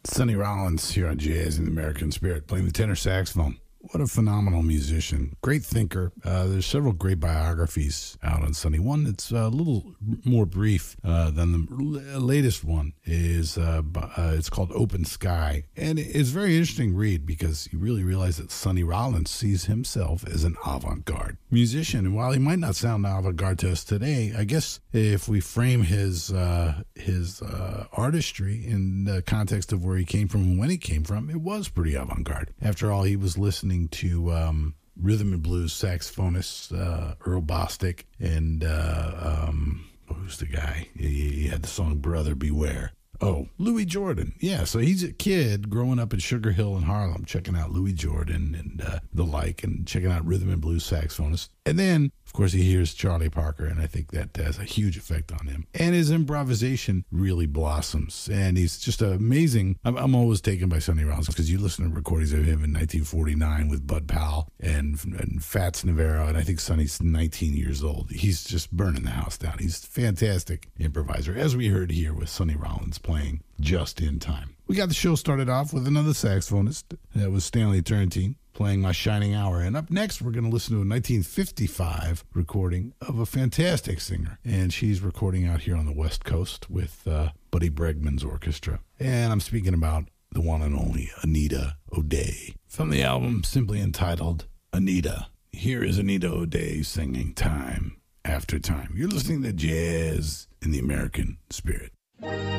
Sonny Rollins here on Jazz in the American Spirit, playing the tenor saxophone. What a phenomenal musician. Great thinker. There's several great biographies out on Sonny. One that's a little more brief than the latest one is it's called Open Sky. And it's a very interesting read because you really realize that Sonny Rollins sees himself as an avant-garde musician. And while he might not sound avant-garde to us today, I guess if we frame his artistry in the context of where he came from and when he came from, it was pretty avant-garde. After all, he was listening to rhythm and blues saxophonist Earl Bostic and who's the guy? He had the song Brother Beware. Oh, Louis Jordan. Yeah, so he's a kid growing up in Sugar Hill in Harlem, checking out Louis Jordan and the like, and checking out rhythm and blues saxophonists. And then, of course, he hears Charlie Parker, and I think that has a huge effect on him. And his improvisation really blossoms, and he's just amazing. I'm always taken by Sonny Rollins because you listen to recordings of him in 1949 with Bud Powell and Fats Navarro, and I think Sonny's 19 years old. He's just burning the house down. He's a fantastic improviser, as we heard here with Sonny Rollins playing Just in Time. We got the show started off with another saxophonist. That was Stanley Turrentine playing My Shining Hour. And up next, we're going to listen to a 1955 recording of a fantastic singer. And she's recording out here on the West Coast with Buddy Bregman's orchestra. And I'm speaking about the one and only Anita O'Day. From the album simply entitled Anita. Here is Anita O'Day singing Time After Time. You're listening to Jazz in the American Spirit.